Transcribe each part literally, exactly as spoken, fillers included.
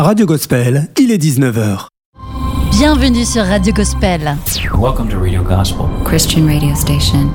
Radio Gospel, il est dix-neuf heures. Bienvenue sur Radio Gospel. Welcome to Radio Gospel, Christian radio station.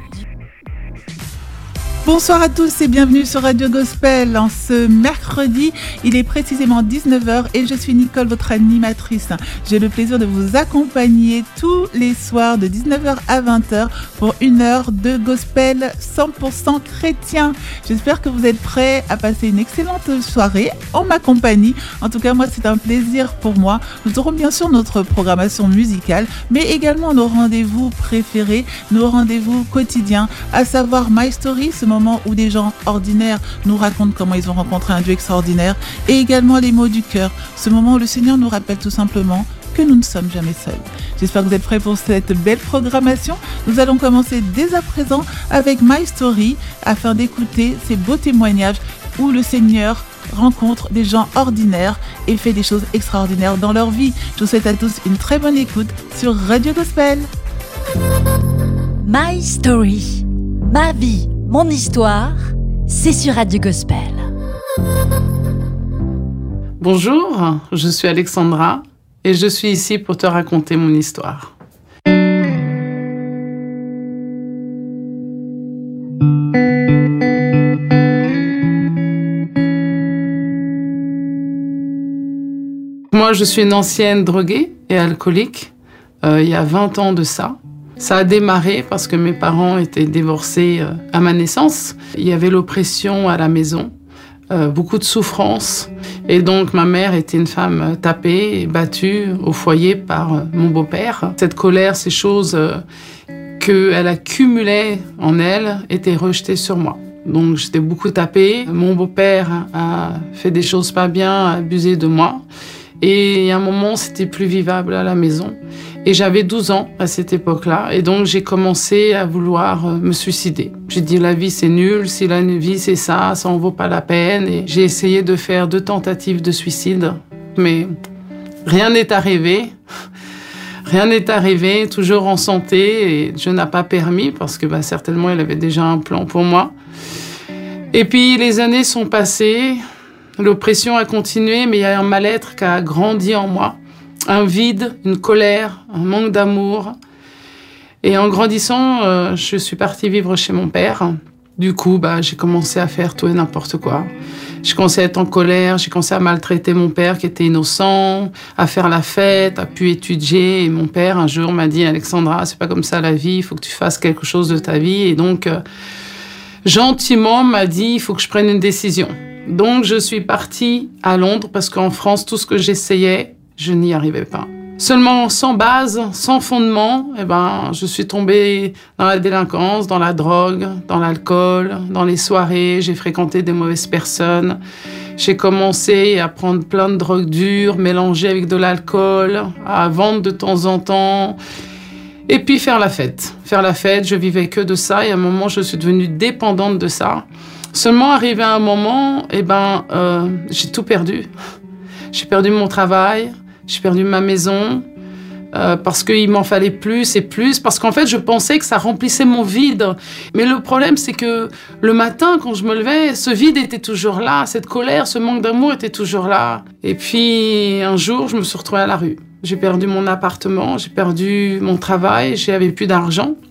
Bonsoir à tous et bienvenue sur Radio Gospel. En ce mercredi, il est précisément dix-neuf heures et je suis Nicole, votre animatrice. J'ai le plaisir de vous accompagner tous les soirs de dix-neuf heures à vingt heures pour une heure de Gospel cent pour cent chrétien. J'espère que vous êtes prêts à passer une excellente soirée en ma compagnie. En tout cas, moi, c'est un plaisir pour moi. Nous aurons bien sûr notre programmation musicale, mais également nos rendez-vous préférés, nos rendez-vous quotidiens, à savoir My Story, ce moment où des gens ordinaires nous racontent comment ils ont rencontré un Dieu extraordinaire, et également les mots du cœur, ce moment où le Seigneur nous rappelle tout simplement que nous ne sommes jamais seuls. J'espère que vous êtes prêts pour cette belle programmation. Nous allons commencer dès à présent avec My Story afin d'écouter ces beaux témoignages où le Seigneur rencontre des gens ordinaires et fait des choses extraordinaires dans leur vie. Je vous souhaite à tous une très bonne écoute sur Radio Gospel. My Story, ma vie, mon histoire, c'est sur Radio Gospel. Bonjour, je suis Alexandra et je suis ici pour te raconter mon histoire. Moi, je suis une ancienne droguée et alcoolique, euh, il y a vingt ans de ça. Ça a démarré parce que mes parents étaient divorcés euh, à ma naissance. Il y avait l'oppression à la maison, euh, beaucoup de souffrance. Et donc, ma mère était une femme euh, tapée et battue au foyer par euh, mon beau-père. Cette colère, ces choses euh, qu'elle accumulait en elle, étaient rejetées sur moi. Donc, j'étais beaucoup tapée. Mon beau-père a fait des choses pas bien, a abusé de moi. Et à un moment, c'était plus vivable à la maison. Et j'avais douze ans à cette époque-là. Et donc, j'ai commencé à vouloir me suicider. J'ai dit, la vie, c'est nul. Si la vie, c'est ça, ça en vaut pas la peine. Et j'ai essayé de faire deux tentatives de suicide. Mais rien n'est arrivé. Rien n'est arrivé, toujours en santé. Et Dieu n'a pas permis parce que bah, certainement, il avait déjà un plan pour moi. Et puis, les années sont passées. L'oppression a continué, mais il y a un mal-être qui a grandi en moi. Un vide, une colère, un manque d'amour. Et en grandissant, euh, je suis partie vivre chez mon père. Du coup, bah, j'ai commencé à faire tout et n'importe quoi. J'ai commencé à être en colère, j'ai commencé à maltraiter mon père qui était innocent, à faire la fête, à pu étudier. Et mon père, un jour, m'a dit « Alexandra, c'est pas comme ça la vie, il faut que tu fasses quelque chose de ta vie. » Et donc, euh, gentiment, m'a dit « Il faut que je prenne une décision. » Donc, je suis partie à Londres parce qu'en France, tout ce que j'essayais, je n'y arrivais pas. Seulement sans base, sans fondement, eh ben, je suis tombée dans la délinquance, dans la drogue, dans l'alcool, dans les soirées. J'ai fréquenté des mauvaises personnes. J'ai commencé à prendre plein de drogues dures, mélangées avec de l'alcool, à vendre de temps en temps. Et puis faire la fête. Faire la fête, je vivais que de ça. Et à un moment, je suis devenue dépendante de ça. Seulement arrivé à un moment, eh ben, euh, j'ai tout perdu. J'ai perdu mon travail, j'ai perdu ma maison, euh, parce qu'il m'en fallait plus et plus, parce qu'en fait, je pensais que ça remplissait mon vide. Mais le problème, c'est que le matin, quand je me levais, ce vide était toujours là, cette colère, ce manque d'amour était toujours là. Et puis, un jour, je me suis retrouvée à la rue. J'ai perdu mon appartement, j'ai perdu mon travail, j'avais plus d'argent.